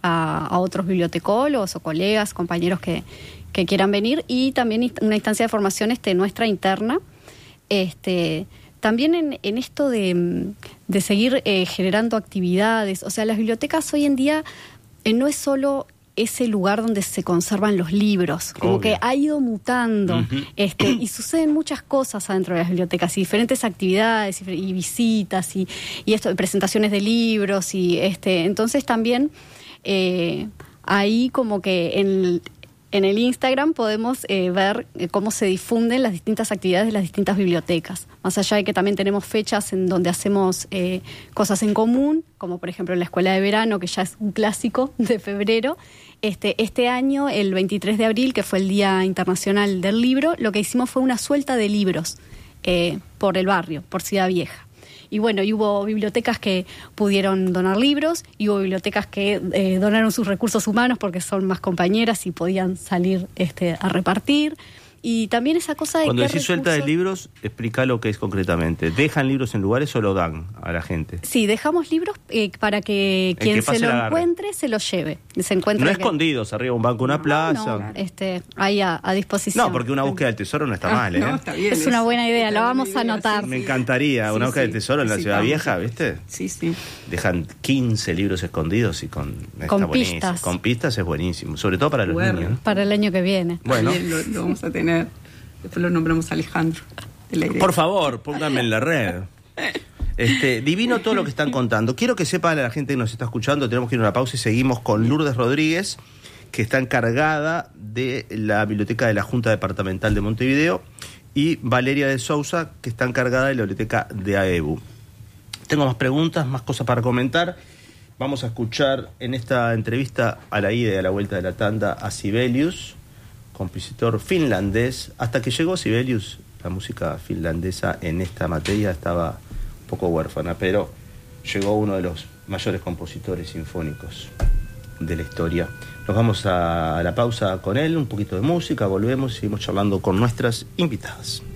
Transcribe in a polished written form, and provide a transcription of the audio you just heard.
a otros bibliotecólogos o colegas, compañeros que quieran venir, y también una instancia de formación nuestra interna. También en esto de seguir generando actividades. O sea, las bibliotecas hoy en día no es solo ese lugar donde se conservan los libros, como que ha ido mutando, y suceden muchas cosas adentro de las bibliotecas, y diferentes actividades y visitas y esto de presentaciones de libros, y entonces también ahí como que en el Instagram podemos ver cómo se difunden las distintas actividades de las distintas bibliotecas. Más allá de que también tenemos fechas en donde hacemos cosas en común, como por ejemplo la Escuela de Verano, que ya es un clásico de febrero. Este año, el 23 de abril, que fue el Día Internacional del Libro, lo que hicimos fue una suelta de libros por el barrio, por Ciudad Vieja. Y bueno, y hubo bibliotecas que pudieron donar libros, y hubo bibliotecas que donaron sus recursos humanos porque son más compañeras y podían salir a repartir. Y también esa cosa de cuando qué decís recursos... suelta de libros, explica lo que es concretamente. ¿Dejan libros en lugares o lo dan a la gente? Sí, dejamos libros para que quien se lo encuentre se lo lleve. Se encuentre no escondidos, arriba de un banco, una plaza. No, ahí a disposición. No, porque una búsqueda del tesoro no está mal, ¿eh? No, está bien, es una buena idea, lo vamos a anotar. Sí. Me encantaría, una búsqueda del tesoro en la Ciudad Vieja, ¿viste? Sí. Dejan 15 libros escondidos y con pistas. Con pistas es buenísimo, sobre todo para los niños, ¿no? Para el año que viene. Bueno, lo vamos a tener. Después lo nombramos a Alejandro de la iglesia. Por favor, pónganme en la red. Divino todo lo que están contando. Quiero que sepa la gente que nos está escuchando, tenemos que ir a una pausa y seguimos con Lourdes Rodríguez, que está encargada de la Biblioteca de la Junta Departamental de Montevideo, y Valeria de Sousa, que está encargada de la Biblioteca de AEBU. Tengo más preguntas, más cosas para comentar. Vamos a escuchar en esta entrevista a la ida y a la vuelta de la tanda a Sibelius, compositor finlandés. Hasta que llegó Sibelius, la música finlandesa en esta materia estaba un poco huérfana, pero llegó uno de los mayores compositores sinfónicos de la historia. Nos vamos a la pausa con él, un poquito de música, volvemos y seguimos charlando con nuestras invitadas.